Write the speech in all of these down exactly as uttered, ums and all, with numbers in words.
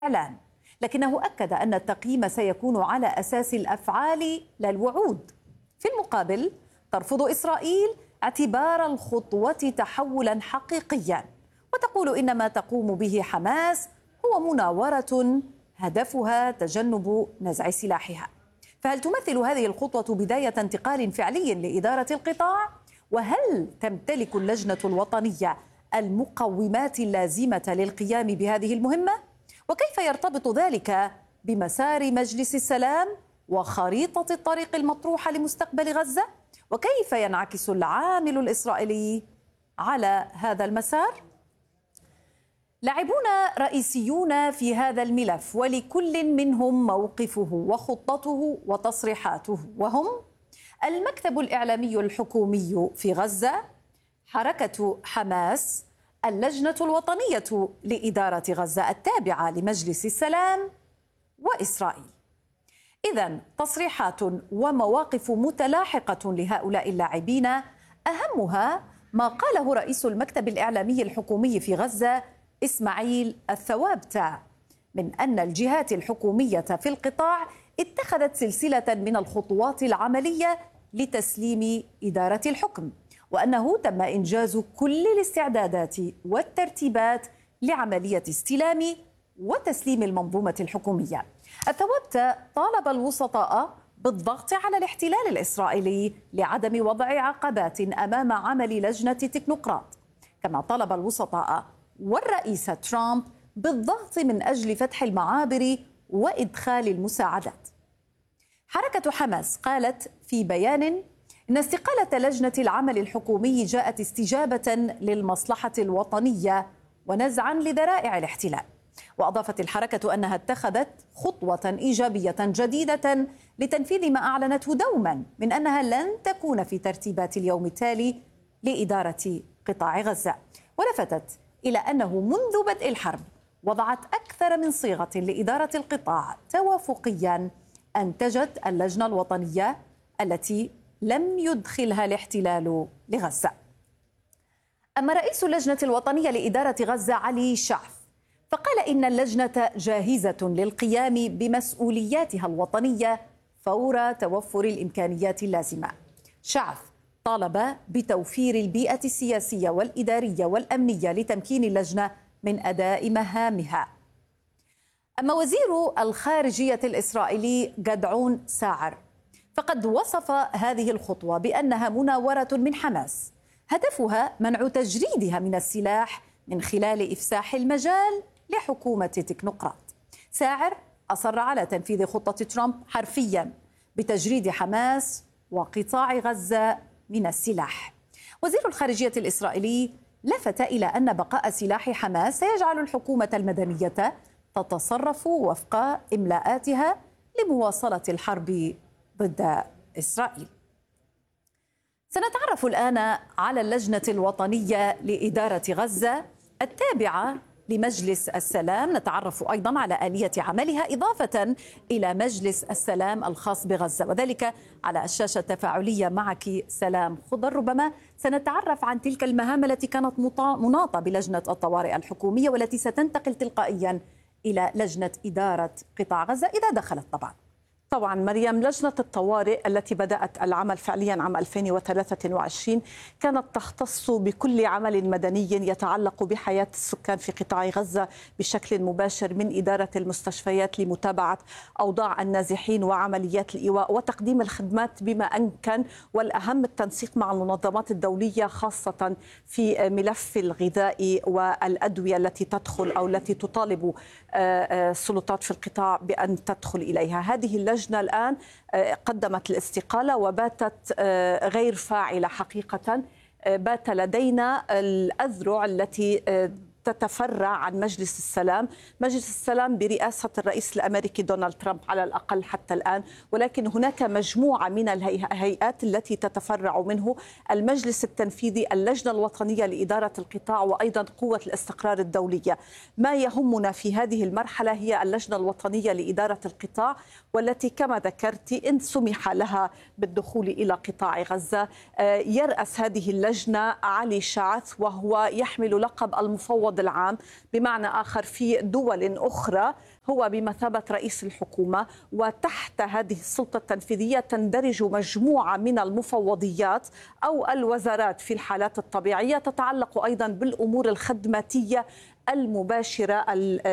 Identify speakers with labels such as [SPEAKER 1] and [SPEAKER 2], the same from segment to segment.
[SPEAKER 1] الإعلان، لكنه أكد أن التقييم سيكون على أساس الأفعال لا الوعود. في المقابل ترفض إسرائيل اعتبار الخطوة تحولا حقيقيا، وتقول إن ما تقوم به حماس هو مناورة هدفها تجنب نزع سلاحها. فهل تمثل هذه الخطوة بداية انتقال فعلي لإدارة القطاع؟ وهل تمتلك اللجنة الوطنية المقومات اللازمة للقيام بهذه المهمة؟ وكيف يرتبط ذلك بمسار مجلس السلام وخريطة الطريق المطروحة لمستقبل غزة؟ وكيف ينعكس العامل الإسرائيلي على هذا المسار؟ لاعبون رئيسيون في هذا الملف، ولكل منهم موقفه وخطته وتصريحاته، وهم المكتب الإعلامي الحكومي في غزة، حركة حماس، اللجنة الوطنية لإدارة غزة التابعة لمجلس السلام، وإسرائيل. إذن تصريحات ومواقف متلاحقة لهؤلاء اللاعبين، أهمها ما قاله رئيس المكتب الإعلامي الحكومي في غزة إسماعيل الثوابتة من أن الجهات الحكومية في القطاع اتخذت سلسلة من الخطوات العملية لتسليم إدارة الحكم، وأنه تم إنجاز كل الاستعدادات والترتيبات لعملية استلام وتسليم المنظومة الحكومية. الثوابتة طالب الوسطاء بالضغط على الاحتلال الإسرائيلي لعدم وضع عقبات أمام عمل لجنة تكنوقراط، كما طلب الوسطاء والرئيس ترامب بالضغط من أجل فتح المعابر وإدخال المساعدات. حركة حماس قالت في بيان إن استقالة لجنة العمل الحكومي جاءت استجابة للمصلحة الوطنية ونزعا لذرائع الاحتلال. وأضافت الحركة أنها اتخذت خطوة إيجابية جديدة لتنفيذ ما أعلنته دوما من أنها لن تكون في ترتيبات اليوم التالي لإدارة قطاع غزة، ولفتت إلى أنه منذ بدء الحرب وضعت أكثر من صيغة لإدارة القطاع توافقيا أنتجت اللجنة الوطنية التي لم يدخلها الاحتلال لغزة. أما رئيس اللجنة الوطنية لإدارة غزة علي شعث فقال إن اللجنة جاهزة للقيام بمسؤولياتها الوطنية فور توفر الإمكانيات اللازمة. شعث طالب بتوفير البيئة السياسية والإدارية والأمنية لتمكين اللجنة من أداء مهامها. أما وزير الخارجية الإسرائيلي جدعون ساعر فقد وصف هذه الخطوة بأنها مناورة من حماس هدفها منع تجريدها من السلاح من خلال إفساح المجال لحكومة تكنوقراط. ساعر أصر على تنفيذ خطة ترامب حرفيا بتجريد حماس وقطاع غزة من السلاح. وزير الخارجية الإسرائيلي لفت إلى أن بقاء سلاح حماس سيجعل الحكومة المدنية تتصرف وفق إملاءاتها لمواصلة الحرب ضد إسرائيل. سنتعرف الآن على اللجنة الوطنية لإدارة غزة التابعة لمجلس السلام، نتعرف أيضا على آلية عملها إضافة إلى مجلس السلام الخاص بغزة، وذلك على الشاشة التفاعلية معك سلام خضر. ربما سنتعرف عن تلك المهام التي كانت مناطة بلجنة الطوارئ الحكومية والتي ستنتقل تلقائيا إلى لجنة إدارة قطاع غزة إذا دخلت. طبعا
[SPEAKER 2] طبعا مريم، لجنة الطوارئ التي بدأت العمل فعليا عام ألفين وثلاثة وعشرين كانت تختص بكل عمل مدني يتعلق بحياة السكان في قطاع غزة بشكل مباشر، من إدارة المستشفيات لمتابعة أوضاع النازحين وعمليات الإيواء وتقديم الخدمات بما أمكن، والأهم التنسيق مع المنظمات الدولية خاصة في ملف الغذاء والأدوية التي تدخل أو التي تطالب السلطات في القطاع بأن تدخل إليها. هذه اللجنة الآن قدمت الاستقالة وباتت غير فاعلة حقيقة. بات لدينا الأذرع التي تتفرع عن مجلس السلام، مجلس السلام برئاسة الرئيس الأمريكي دونالد ترامب على الأقل حتى الآن، ولكن هناك مجموعة من الهيئات التي تتفرع منه: المجلس التنفيذي، اللجنة الوطنية لإدارة القطاع، وأيضا قوة الاستقرار الدولية. ما يهمنا في هذه المرحلة هي اللجنة الوطنية لإدارة القطاع، والتي كما ذكرت إن سمح لها بالدخول إلى قطاع غزة. يرأس هذه اللجنة علي شعث، وهو يحمل لقب المفوض المفوض العام، بمعنى آخر في دول أخرى هو بمثابة رئيس الحكومة، وتحت هذه السلطة التنفيذية تندرج مجموعة من المفوضيات أو الوزارات في الحالات الطبيعية تتعلق أيضا بالأمور الخدماتية المباشرة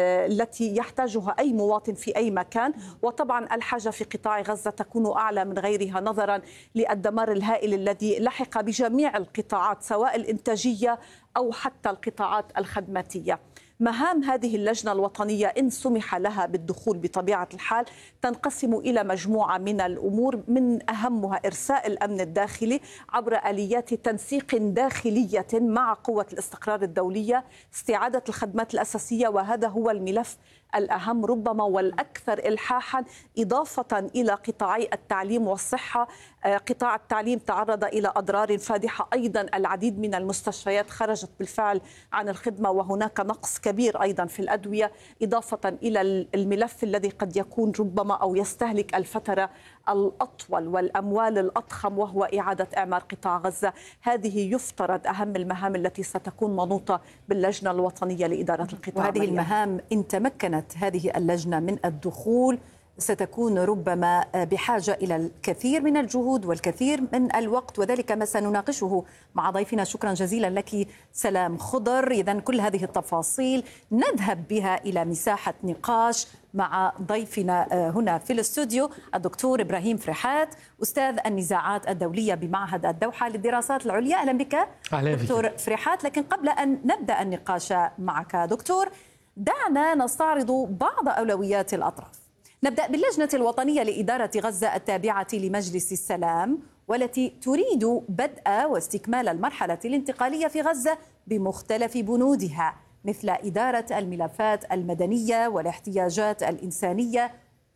[SPEAKER 2] التي يحتاجها أي مواطن في أي مكان. وطبعا الحاجة في قطاع غزة تكون أعلى من غيرها نظرا للدمار الهائل الذي لحق بجميع القطاعات سواء الإنتاجية أو حتى القطاعات الخدماتية. مهام هذه اللجنة الوطنية إن سمح لها بالدخول بطبيعة الحال تنقسم إلى مجموعة من الأمور، من أهمها إرساء الأمن الداخلي عبر آليات تنسيق داخلية مع قوة الاستقرار الدولية، استعادة الخدمات الأساسية، وهذا هو الملف الأهم ربما والأكثر إلحاحا، إضافة إلى قطاعي التعليم والصحة. قطاع التعليم تعرض إلى أضرار فادحة، أيضا العديد من المستشفيات خرجت بالفعل عن الخدمة، وهناك نقص كبير أيضا في الأدوية، إضافة إلى الملف الذي قد يكون ربما أو يستهلك الفترة الأطول والأموال الأضخم وهو إعادة إعمار قطاع غزة. هذه يفترض أهم المهام التي ستكون منوطة باللجنة الوطنية لإدارة القطاع.
[SPEAKER 1] وهذه المهام إن تمكنت هذه اللجنة من الدخول ستكون ربما بحاجة إلى الكثير من الجهود والكثير من الوقت، وذلك ما سنناقشه مع ضيفنا. شكرا جزيلا لك سلام خضر. إذن كل هذه التفاصيل نذهب بها إلى مساحة نقاش مع ضيفنا هنا في الاستوديو الدكتور إبراهيم فرحات، أستاذ النزاعات الدولية بمعهد الدوحة للدراسات العليا. أهلا بك
[SPEAKER 3] أهلا
[SPEAKER 1] دكتور
[SPEAKER 3] فيك.
[SPEAKER 1] فرحات. لكن قبل أن نبدأ النقاش معك دكتور، دعنا نستعرض بعض أولويات الأطراف. نبدأ باللجنة الوطنية لإدارة غزة التابعة لمجلس السلام، والتي تريد بدء واستكمال المرحلة الانتقالية في غزة بمختلف بنودها، مثل إدارة الملفات المدنية والاحتياجات الإنسانية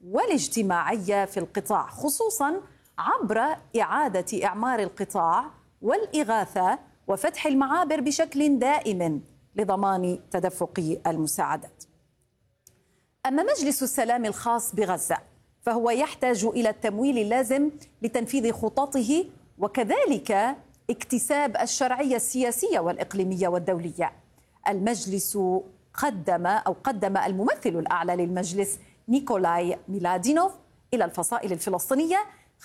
[SPEAKER 1] والاجتماعية في القطاع، خصوصا عبر إعادة إعمار القطاع والإغاثة وفتح المعابر بشكل دائم لضمان تدفق المساعدات. أما مجلس السلام الخاص بغزة فهو يحتاج إلى التمويل اللازم لتنفيذ خططه وكذلك اكتساب الشرعية السياسية والإقليمية والدولية. المجلس قدم أو قدم الممثل الأعلى للمجلس نيكولاي ميلادينوف إلى الفصائل الفلسطينية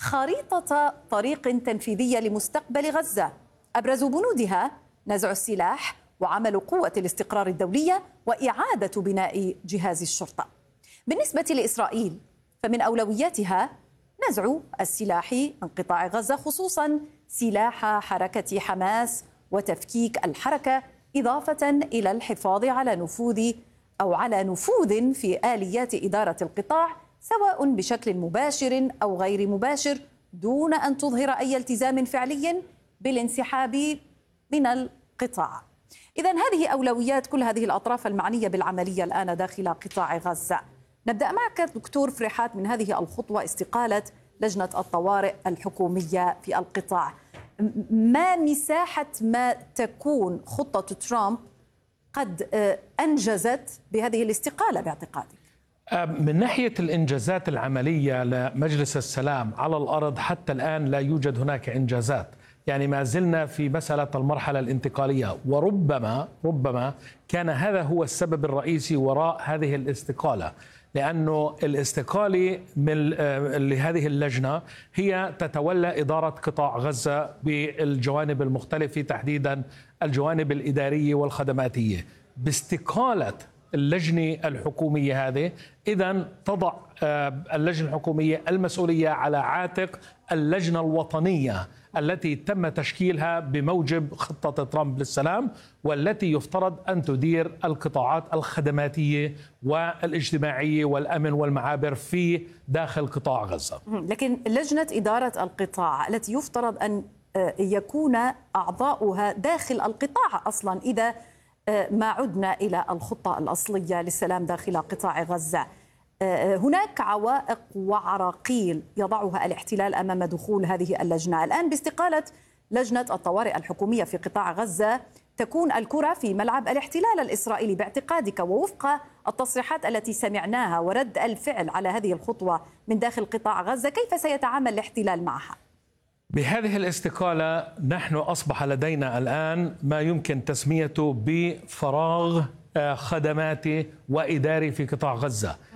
[SPEAKER 1] خريطة طريق تنفيذية لمستقبل غزة، أبرز بنودها نزع السلاح وعمل قوة الاستقرار الدولية وإعادة بناء جهاز الشرطة. بالنسبة لإسرائيل فمن أولوياتها نزع السلاح من قطاع غزة، خصوصا سلاح حركة حماس وتفكيك الحركة، إضافة إلى الحفاظ على نفوذ أو على نفوذ في آليات إدارة القطاع سواء بشكل مباشر أو غير مباشر، دون أن تظهر أي التزام فعلي بالانسحاب من القطاع. إذن هذه أولويات كل هذه الأطراف المعنية بالعملية الآن داخل قطاع غزة. نبدأ معك دكتور فرحات من هذه الخطوة، استقالة لجنة الطوارئ الحكومية في القطاع. ما مساحة ما تكون خطة ترامب قد أنجزت بهذه الاستقالة باعتقادك؟
[SPEAKER 3] من ناحية الإنجازات العملية لمجلس السلام على الأرض حتى الآن لا يوجد هناك إنجازات، يعني ما زلنا في مسألة المرحلة الانتقالية، وربما ربما كان هذا هو السبب الرئيسي وراء هذه الاستقالة، لأنه الاستقالة من لهذه اللجنة هي تتولى إدارة قطاع غزة بالجوانب المختلفة، تحديدا الجوانب الإدارية والخدماتية. باستقالة اللجنة الحكومية هذه إذن تضع اللجنة الحكومية المسؤولية على عاتق اللجنة الوطنية التي تم تشكيلها بموجب خطة ترامب للسلام، والتي يفترض أن تدير القطاعات الخدماتية والاجتماعية والأمن والمعابر في داخل قطاع غزة.
[SPEAKER 1] لكن لجنة إدارة القطاع التي يفترض أن يكون أعضاؤها داخل القطاع أصلا، إذا ما عدنا إلى الخطة الأصلية للسلام داخل قطاع غزة، هناك عوائق وعراقيل يضعها الاحتلال أمام دخول هذه اللجنة. الآن باستقالة لجنة الطوارئ الحكومية في قطاع غزة تكون الكرة في ملعب الاحتلال الإسرائيلي باعتقادك، ووفق التصريحات التي سمعناها ورد الفعل على هذه الخطوة من داخل قطاع غزة، كيف سيتعامل الاحتلال معها؟
[SPEAKER 3] بهذه الاستقالة نحن أصبح لدينا الآن ما يمكن تسميته بفراغ خدماتي وإداري في قطاع غزة.